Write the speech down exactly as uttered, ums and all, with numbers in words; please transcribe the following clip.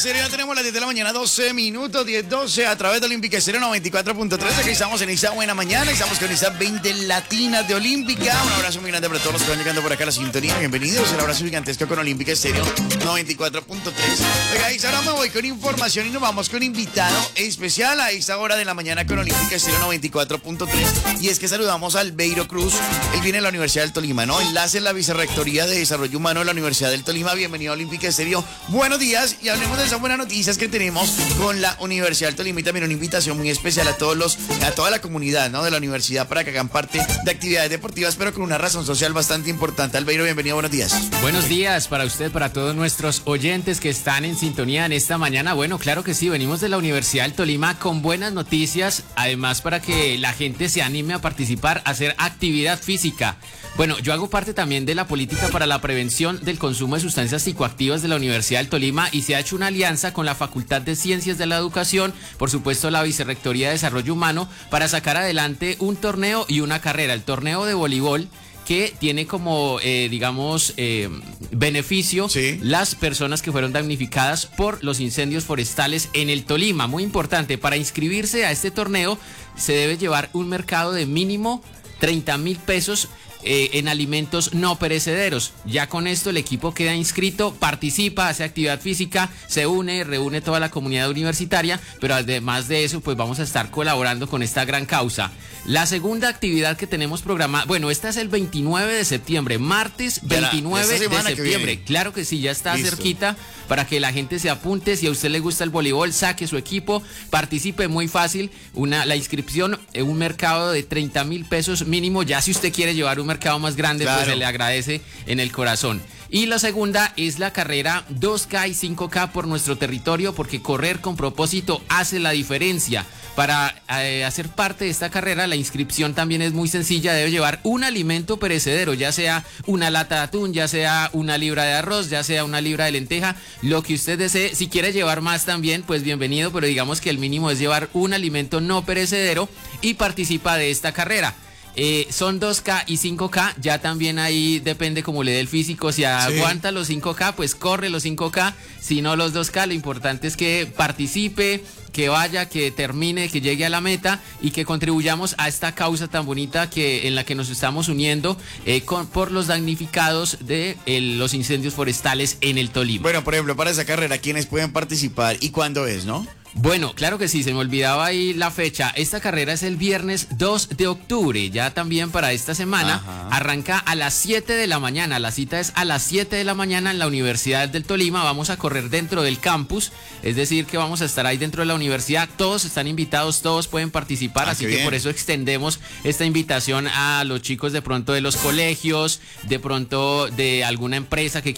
Estéreo, ya tenemos las diez de la mañana, doce minutos, diez doce, a través de Olímpica Estéreo noventa y cuatro punto tres. Aquí estamos en esa buena mañana, estamos con esas veinte latinas de Olímpica. Un abrazo muy grande para todos los que van llegando por acá a la sintonía. Bienvenidos, un abrazo gigantesco con Olímpica Estéreo noventa y cuatro punto tres. Oiga, Isa, ahora me voy con información y nos vamos con invitado especial a esta hora de la mañana con Olímpica Estéreo noventa y cuatro punto tres. Y es que saludamos a Albeiro Cruz. Él viene de la Universidad del Tolima, ¿no? Enlace en la Vicerrectoría de Desarrollo Humano de la Universidad del Tolima. Bienvenido a Olímpica Estéreo. Buenos días y hablemos de esas buenas noticias que tenemos con la Universidad del Tolima y también una invitación muy especial a todos los, a toda la comunidad, ¿no? De la universidad para que hagan parte de actividades deportivas, pero con una razón social bastante importante. Albeiro, bienvenido, buenos días. Buenos días para usted, para todos nuestros oyentes que están en sintonía en esta mañana. Bueno, claro que sí, venimos de la Universidad del Tolima con buenas noticias, además para que la gente se anime a participar, a hacer actividad física. Bueno, yo hago parte también de la política para la prevención del consumo de sustancias psicoactivas de la Universidad del Tolima y se ha hecho una alianza con la Facultad de Ciencias de la Educación, por supuesto la Vicerrectoría de Desarrollo Humano, para sacar adelante un torneo y una carrera. El torneo de voleibol, que tiene como, eh, digamos, eh, beneficio sí. las personas que fueron damnificadas por los incendios forestales en el Tolima. Muy importante, para inscribirse a este torneo se debe llevar un mercado de mínimo treinta mil pesos Eh, en alimentos no perecederos. Ya con esto el equipo queda inscrito, participa, hace actividad física, se une, reúne toda la comunidad universitaria, pero además de eso pues vamos a estar colaborando con esta gran causa. La segunda actividad que tenemos programada, bueno, esta es el veintinueve de septiembre, martes veintinueve de septiembre. Claro que sí, ya está Listo. cerquita para que la gente se apunte. Si a usted le gusta el voleibol, saque su equipo, participe, muy fácil. Una, la inscripción en un mercado de treinta mil pesos mínimo. Ya si usted quiere llevar un mercado más grande, claro. pues se le agradece en el corazón. Y la segunda es la carrera dos K y cinco K por nuestro territorio, porque correr con propósito hace la diferencia. Para eh, hacer parte de esta carrera, la inscripción también es muy sencilla. Debe llevar un alimento perecedero, ya sea una lata de atún, ya sea una libra de arroz, ya sea una libra de lenteja, lo que usted desee. Si quiere llevar más también, pues bienvenido, pero digamos que el mínimo es llevar un alimento no perecedero y participa de esta carrera. Eh, son dos K y cinco K, ya también ahí depende como le dé el físico, si sí. aguanta los cinco K, pues corre los cinco K, si no los dos K, lo importante es que participe, que vaya, que termine, que llegue a la meta y que contribuyamos a esta causa tan bonita que en la que nos estamos uniendo eh, con, por los damnificados de eh, los incendios forestales en el Tolima. Bueno, por ejemplo, para esa carrera, ¿quiénes pueden participar y cuándo es, no? Bueno, claro que sí, se me olvidaba ahí la fecha. Esta carrera es el viernes dos de octubre, ya también para esta semana. Ajá. Arranca a las siete de la mañana, la cita es a las siete de la mañana en la Universidad del Tolima. Vamos a correr dentro del campus, es decir que vamos a estar ahí dentro de la universidad. Todos están invitados, todos pueden participar, ah, así que bien. Por eso extendemos esta invitación a los chicos de pronto de los colegios, de pronto de alguna empresa que